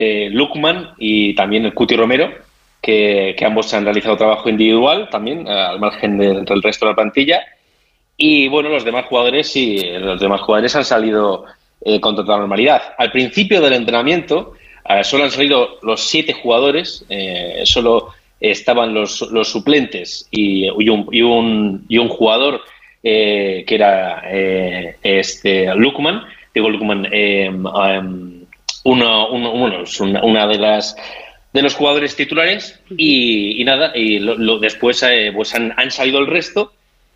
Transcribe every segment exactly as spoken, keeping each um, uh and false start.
eh, Lukman y también el Cuti Romero, que, que ambos han realizado trabajo individual también, al margen del, del resto de la plantilla. Y bueno, los demás jugadores sí, los demás jugadores han salido eh, con total normalidad. Al principio del entrenamiento eh, solo han salido los siete jugadores, eh, solo estaban los, los suplentes y, y, un, y, un, y un jugador eh, que era eh, este Lukman, digo Lukman, eh, um, uno, uno, uno, una, una de las de los jugadores titulares y, y nada, y lo, lo, después eh, pues han, han salido el resto.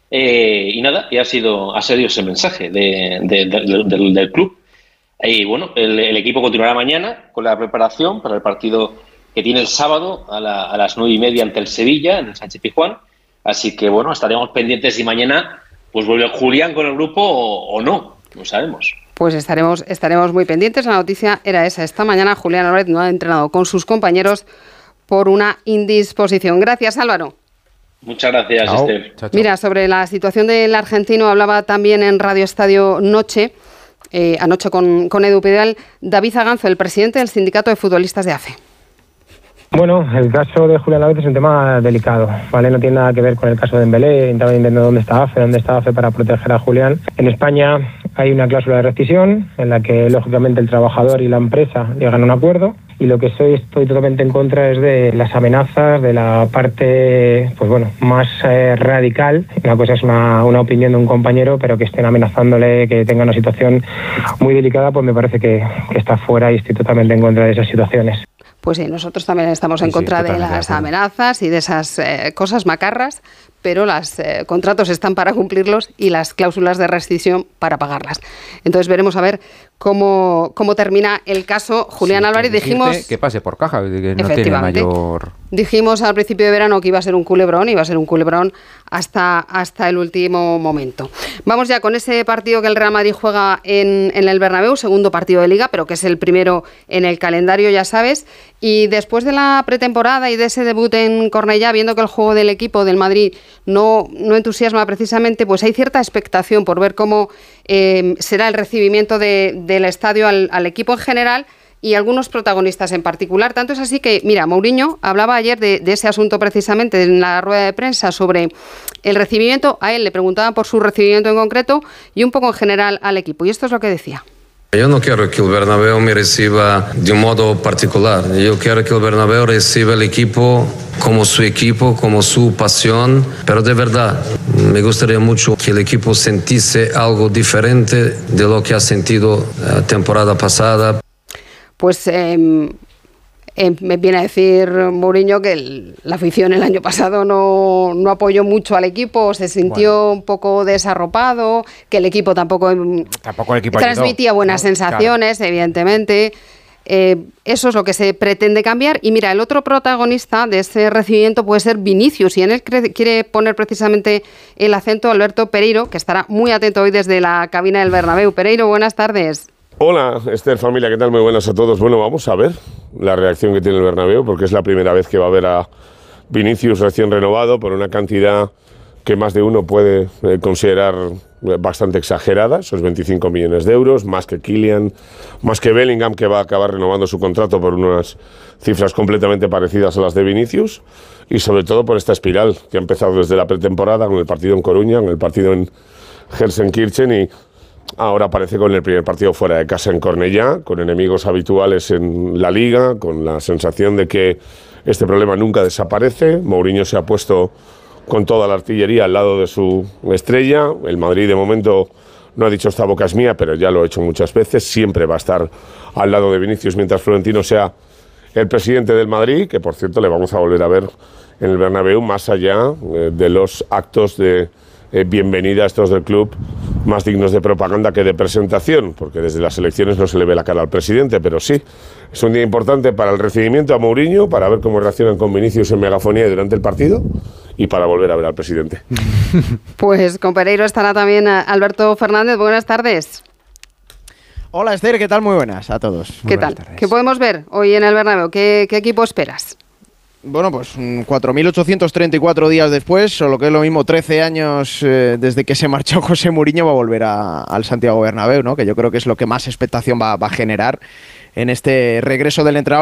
Eh, y nada, y ha sido, ha sido ese mensaje de, de, de, de, del, del club. Y bueno, el, el equipo continuará mañana con la preparación para el partido que tiene el sábado a, la, a las nueve y media ante el Sevilla, en el Sánchez Pizjuán. Así que bueno, estaremos pendientes si mañana pues vuelve Julián con el grupo o, o no, no sabemos. Pues estaremos, estaremos muy pendientes. La noticia era esa. Esta mañana Julián Álvarez no ha entrenado con sus compañeros por una indisposición. Gracias, Álvaro. Muchas gracias, chao. Esther. Chao, chao. Mira, sobre la situación del argentino hablaba también en Radio Estadio Noche, eh, anoche con, con Edu Pidal, David Zaganzo, el presidente del Sindicato de Futbolistas de A F E. Bueno, el caso de Julián Álvarez es un tema delicado, ¿vale? No tiene nada que ver con el caso de Dembélé. Estaba entendiendo dónde está A F E, dónde está A F E para proteger a Julián. En España hay una cláusula de rescisión en la que, lógicamente, el trabajador y la empresa llegan a un acuerdo. Y lo que soy, estoy totalmente en contra es de las amenazas, de la parte, pues bueno, más eh, radical. Una cosa es una, una opinión de un compañero, pero que estén amenazándole, que tenga una situación muy delicada, pues me parece que, que está fuera y estoy totalmente en contra de esas situaciones. Pues sí, nosotros también estamos en sí, contra sí, de las amenazas y de esas eh, cosas macarras, pero los eh, contratos están para cumplirlos y las cláusulas de rescisión para pagarlas. Entonces veremos a ver cómo, cómo termina el caso. Julián sí, Álvarez, dijimos... Que pase por caja, que no tiene mayor... Dijimos al principio de verano que iba a ser un culebrón, iba a ser un culebrón hasta, hasta el último momento. Vamos ya con ese partido que el Real Madrid juega en, en el Bernabéu, segundo partido de Liga, pero que es el primero en el calendario, ya sabes. Y después de la pretemporada y de ese debut en Cornellá, viendo que el juego del equipo del Madrid no, no entusiasma precisamente, pues hay cierta expectación por ver cómo eh, será el recibimiento de, del estadio al, al equipo en general y algunos protagonistas en particular. Tanto es así que, mira, Mourinho hablaba ayer de, de ese asunto precisamente en la rueda de prensa sobre el recibimiento. A él le preguntaban por su recibimiento en concreto y un poco en general al equipo. Y esto es lo que decía. Yo no quiero que el Bernabéu me reciba de un modo particular. Yo quiero que el Bernabéu reciba el equipo como su equipo, como su pasión. Pero de verdad, me gustaría mucho que el equipo sintiese algo diferente de lo que ha sentido la temporada pasada. Pues eh, eh, me viene a decir Mourinho que el, la afición el año pasado no, no apoyó mucho al equipo, se sintió bueno. un poco desarropado, que el equipo tampoco, tampoco el equipo transmitía ayudó, buenas ¿no? sensaciones, claro. Evidentemente. Eh, eso es lo que se pretende cambiar. Y mira, el otro protagonista de ese recibimiento puede ser Vinicius, y en él cre- quiere poner precisamente el acento Alberto Pereiro, que estará muy atento hoy desde la cabina del Bernabéu. Pereiro, buenas tardes. Hola, Esther, familia, ¿qué tal? Muy buenas a todos. Bueno, vamos a ver la reacción que tiene el Bernabéu, porque es la primera vez que va a ver a Vinicius recién renovado por una cantidad que más de uno puede eh, considerar bastante exagerada, esos veinticinco millones de euros, más que Kylian, más que Bellingham, que va a acabar renovando su contrato por unas cifras completamente parecidas a las de Vinicius, y sobre todo por esta espiral que ha empezado desde la pretemporada con el partido en Coruña, con el partido en Gelsenkirchen, y ahora aparece con el primer partido fuera de casa en Cornellá, con enemigos habituales en la Liga, con la sensación de que este problema nunca desaparece. Mourinho se ha puesto con toda la artillería al lado de su estrella. El Madrid de momento no ha dicho esta boca es mía, pero ya lo ha hecho muchas veces. Siempre va a estar al lado de Vinicius mientras Florentino sea el presidente del Madrid, que por cierto le vamos a volver a ver en el Bernabéu, más allá eh, de los actos de eh, bienvenida a estos del club más dignos de propaganda que de presentación, porque desde las elecciones no se le ve la cara al presidente, pero sí, es un día importante para el recibimiento a Mourinho, para ver cómo reaccionan con Vinicius en megafonía durante el partido y para volver a ver al presidente. Pues con Pereiro estará también Alberto Fernández. Buenas tardes. Hola Esther, ¿qué tal? Muy buenas a todos. Muy ¿Qué tal? Tardes. ¿Qué podemos ver hoy en el Bernabéu? ¿Qué, qué equipo esperas? Bueno, pues cuatro mil ochocientos treinta y cuatro días después, o lo que es lo mismo, trece años eh, desde que se marchó José Mourinho, va a volver a, al Santiago Bernabéu, ¿no? Que yo creo que es lo que más expectación va, va a generar en este regreso del entrenador.